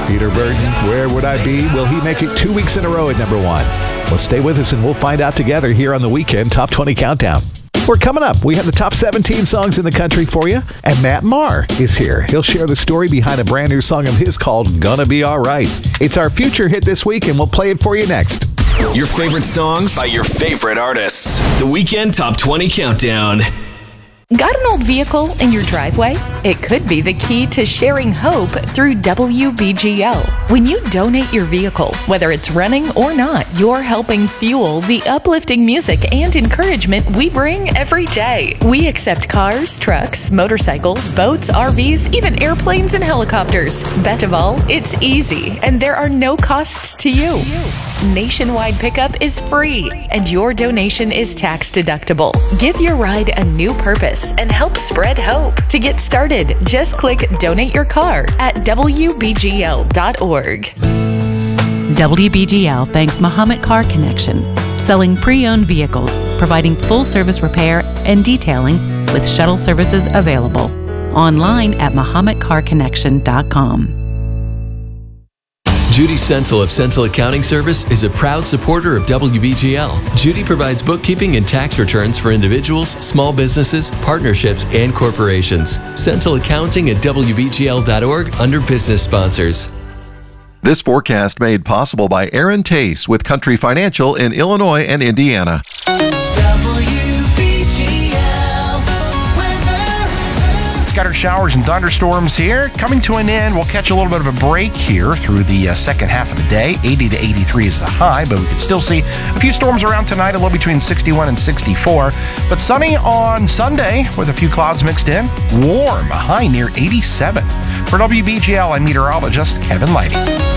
Peter Burton, Where Would I Be? Will he make it 2 weeks in a row at number 1? Well, stay with us and we'll find out together here on the Weekend Top 20 Countdown. We're coming up. We have the top 17 songs in the country for you, and Matt Maher is here. He'll share the story behind a brand new song of his called Gonna Be Alright. It's our future hit this week, and we'll play it for you next. Your favorite songs by your favorite artists. The Weekend Top 20 Countdown. Got an old vehicle in your driveway? It could be the key to sharing hope through WBGL. When you donate your vehicle, whether it's running or not, you're helping fuel the uplifting music and encouragement we bring every day. We accept cars, trucks, motorcycles, boats, RVs, even airplanes and helicopters. Best of all, it's easy and there are no costs to you. Nationwide pickup is free and your donation is tax deductible. Give your ride a new purpose and help spread hope. To get started, just click Donate Your Car at WBGL.org. WBGL thanks Muhammad Car Connection, selling pre-owned vehicles, providing full-service repair and detailing with shuttle services available. Online at MuhammadCarConnection.com. Judy Sentil of Sentil Accounting Service is a proud supporter of WBGL. Judy provides bookkeeping and tax returns for individuals, small businesses, partnerships, and corporations. Sentil Accounting at WBGL.org under business sponsors. This forecast made possible by Aaron Tace with Country Financial in Illinois and Indiana. Scattered showers and thunderstorms here. Coming to an end, we'll catch a little bit of a break here through the second half of the day. 80 to 83 is the high, but we can still see a few storms around tonight, a little between 61 and 64. But sunny on Sunday with a few clouds mixed in. Warm, a high near 87. For WBGL, I'm meteorologist Kevin Lighty.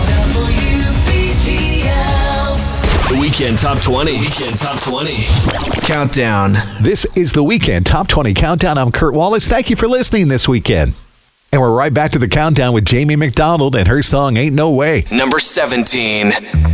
The Weekend Top 20. Weekend Top 20 Countdown. This is the Weekend Top 20 Countdown. I'm Kurt Wallace. Thank you for listening this weekend. And we're right back to the countdown with Jamie McDonald and her song Ain't No Way. Number 17.